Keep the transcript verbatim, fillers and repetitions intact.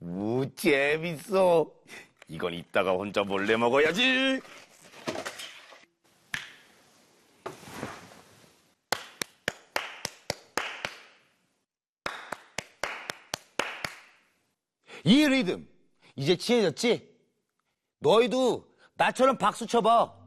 우, 재밌어. 이건 이따가 혼자 몰래 먹어야지. 이 리듬, 이제 친해졌지? 너희도 나처럼 박수 쳐봐.